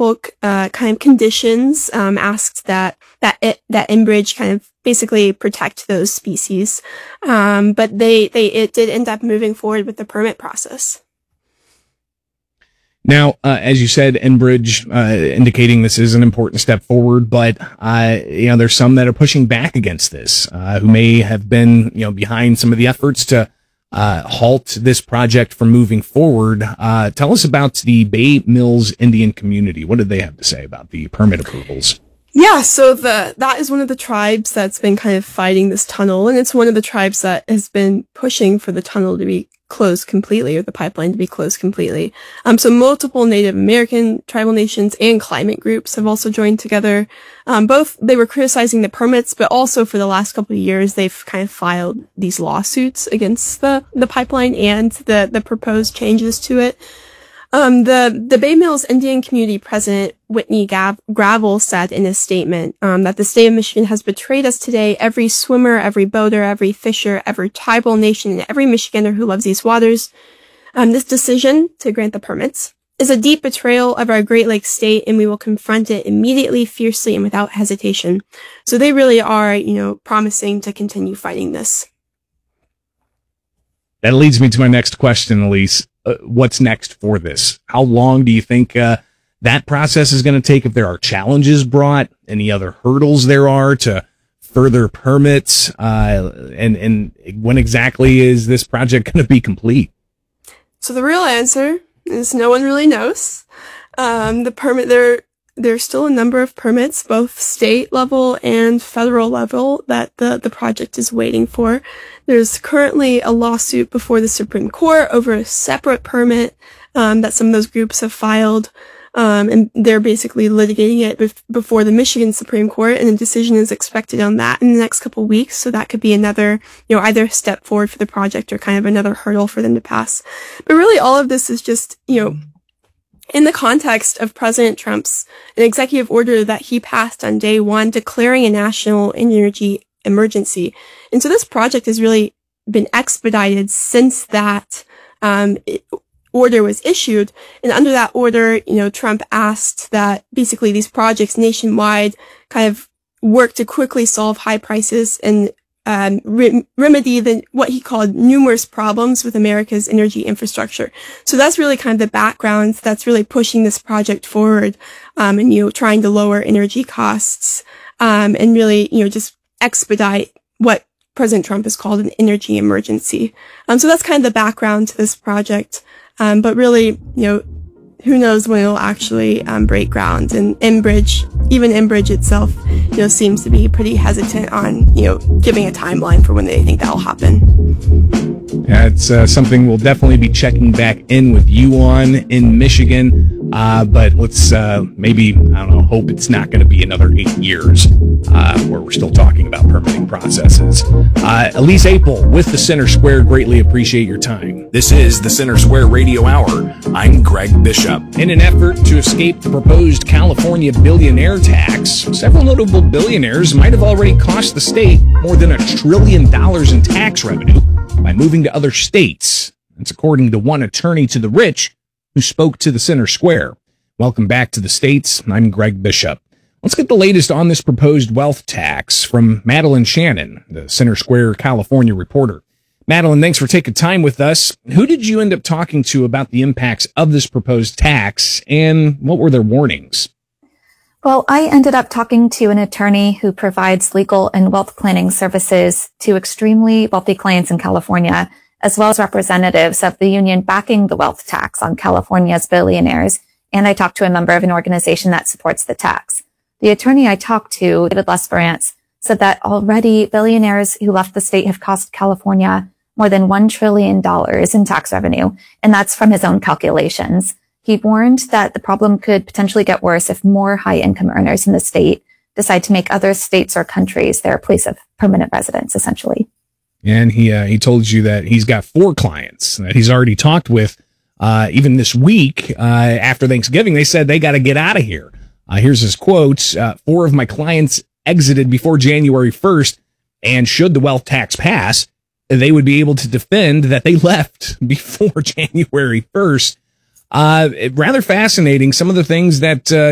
couple kind of conditions, asked that Enbridge kind of basically protect those species. But it did end up moving forward with the permit process. Now, as you said, Enbridge indicating this is an important step forward, but there's some that are pushing back against this, who may have been behind some of the efforts to halt this project from moving forward. Tell us about the Bay Mills Indian community. What did they have to say about the permit approvals? Yeah, so that is one of the tribes that's been kind of fighting this tunnel, and it's one of the tribes that has been pushing for the tunnel to be closed completely, or the pipeline to be closed completely. So multiple Native American tribal nations and climate groups have also joined together. Both, they were criticizing the permits, but also for the last couple of years, they've kind of filed these lawsuits against the pipeline and the proposed changes to it. The Bay Mills Indian Community President Whitney Gravel said in a statement that the state of Michigan has betrayed us today. Every swimmer, every boater, every fisher, every tribal nation, and every Michigander who loves these waters. This decision to grant the permits is a deep betrayal of our Great Lakes state, and we will confront it immediately, fiercely, and without hesitation. So they really are, promising to continue fighting this. That leads me to my next question, Elise. What's next for this? How long do you think that process is going to take? If there are challenges brought, any other hurdles there are to further permits, and when exactly is this project going to be complete? So the real answer is no one really knows. The permit there's still a number of permits, both state level and federal level, that the project is waiting for. There's currently a lawsuit before the Supreme Court over a separate permit that some of those groups have filed, and they're basically litigating it before the Michigan Supreme Court, and a decision is expected on that in the next couple of weeks. So that could be another, either step forward for the project or kind of another hurdle for them to pass. But really, all of this is just, in the context of President Trump's an executive order that he passed on day one declaring a national energy emergency. And so this project has really been expedited since that order was issued. And under that order, Trump asked that basically these projects nationwide kind of work to quickly solve high prices and remedy what he called numerous problems with America's energy infrastructure. So that's really kind of the background that's really pushing this project forward, and, trying to lower energy costs, and really, just expedite what President Trump has called an energy emergency. So that's kind of the background to this project. But really, who knows when it'll actually break ground. And even Enbridge itself, seems to be pretty hesitant on, giving a timeline for when they think that'll happen. Yeah, it's something we'll definitely be checking back in with you on in Michigan. But let's hope it's not going to be another 8 years where we're still talking about permitting processes. Elise Apel with the Center Square, greatly appreciate your time. This is the Center Square Radio Hour. I'm Greg Bishop. In an effort to escape the proposed California billionaire tax, several notable billionaires might have already cost the state more than $1 trillion in tax revenue by moving to other states. That's according to one attorney to the rich who spoke to the Center Square. Welcome back to the States. I'm Greg Bishop. Let's get the latest on this proposed wealth tax from Madeline Shannon, the Center Square, California reporter. Madeline, thanks for taking time with us. Who did you end up talking to about the impacts of this proposed tax, and what were their warnings? Well, I ended up talking to an attorney who provides legal and wealth planning services to extremely wealthy clients in California, as well as representatives of the union backing the wealth tax on California's billionaires. And I talked to a member of an organization that supports the tax. The attorney I talked to, David Lesperance, said that already billionaires who left the state have cost California more than $1 trillion in tax revenue. And that's from his own calculations. He warned that the problem could potentially get worse if more high-income earners in the state decide to make other states or countries their place of permanent residence, essentially. And he told you that he's got 4 clients that he's already talked with. Even this week, after Thanksgiving, they said they got to get out of here. Here's his quote. 4 of my clients exited before January 1st, and should the wealth tax pass, they would be able to defend that they left before January 1st. Rather fascinating, some of the things that